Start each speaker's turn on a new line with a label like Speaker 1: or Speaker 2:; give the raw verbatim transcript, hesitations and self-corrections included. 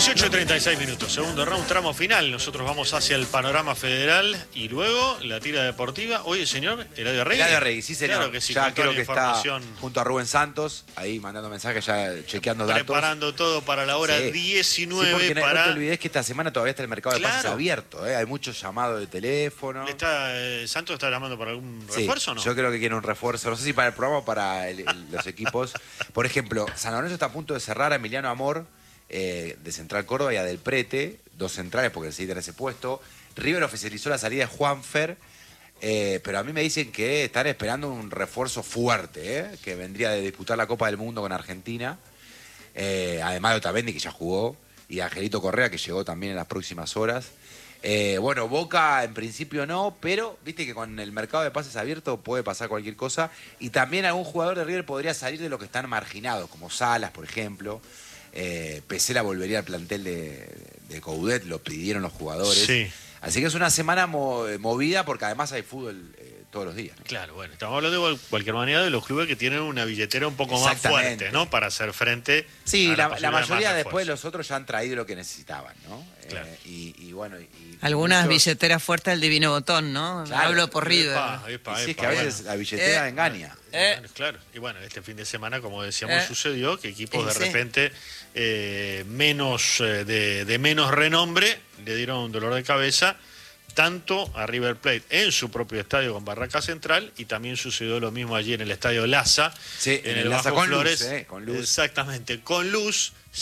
Speaker 1: dieciocho treinta y seis minutos, segundo round, tramo final. Nosotros vamos hacia el panorama federal y luego la tira deportiva. Oye, señor, Eladio Arregui.
Speaker 2: Eladio Arregui, sí, señor.
Speaker 1: Claro que sí,
Speaker 2: ya creo que
Speaker 1: información...
Speaker 2: está junto a Rubén Santos, ahí mandando mensajes, ya chequeando datos.
Speaker 1: Preparando todo para la hora
Speaker 2: sí.
Speaker 1: diecinueve.
Speaker 2: Sí, porque
Speaker 1: para...
Speaker 2: no te olvides que esta semana todavía está el mercado de
Speaker 1: claro.
Speaker 2: pases abierto, ¿eh? Hay muchos llamados de teléfono.
Speaker 1: ¿Está, eh, ¿Santos está llamando para algún
Speaker 2: sí,
Speaker 1: refuerzo o no?
Speaker 2: Yo creo que quiere un refuerzo, no sé si para el programa o para el, el, los equipos. Por ejemplo, San Lorenzo está a punto de cerrar a Emiliano Amor, eh, de Central Córdoba, y a Del Prete, dos centrales porque necesitan ese puesto. River oficializó la salida de Juanfer, eh, pero a mí me dicen que están esperando un refuerzo fuerte, eh, que vendría de disputar la Copa del Mundo con Argentina, eh, además de Otamendi, que ya jugó, y Angelito Correa, que llegó también en las próximas horas. Eh, bueno, Boca en principio no, pero viste que con el mercado de pases abierto puede pasar cualquier cosa, y también algún jugador de River podría salir de los que están marginados, como Salas, por ejemplo. eh, Pesela volvería al plantel de, de Coudet, lo pidieron los jugadores.
Speaker 1: Sí.
Speaker 2: Así que es una semana mo movida porque además hay fútbol eh, todos los días, ¿no?
Speaker 1: Claro, bueno, estamos hablando de cualquier manera de los clubes que tienen una billetera un poco más fuerte, ¿no? Para hacer frente
Speaker 2: sí,
Speaker 1: a la,
Speaker 2: la, la mayoría
Speaker 1: de
Speaker 2: después los otros ya han traído lo que necesitaban, ¿no?
Speaker 1: Claro.
Speaker 2: Eh, y, y bueno, y,
Speaker 3: algunas
Speaker 2: muchos...
Speaker 3: billeteras fuertes del Divino Botón, ¿no?
Speaker 2: Claro.
Speaker 3: Hablo por River.
Speaker 1: Epa, epa,
Speaker 2: y sí,
Speaker 1: epa,
Speaker 2: es que a veces
Speaker 1: bueno.
Speaker 2: la billetera
Speaker 3: Eh,
Speaker 2: engaña.
Speaker 3: Eh.
Speaker 1: Bueno, claro, y bueno, este fin de semana, como decíamos,
Speaker 3: Eh.
Speaker 1: sucedió que equipos de
Speaker 3: Sí.
Speaker 1: repente eh, menos eh, de, de menos renombre le dieron un dolor de cabeza tanto a River Plate en su propio estadio con Barraca Central, y también sucedió lo mismo allí en el estadio Laza,
Speaker 2: Sí,
Speaker 1: en,
Speaker 2: en
Speaker 1: el
Speaker 2: el Laza
Speaker 1: Bajo
Speaker 2: con luz,
Speaker 1: Flores,
Speaker 2: eh, con luz.
Speaker 1: exactamente, con luz.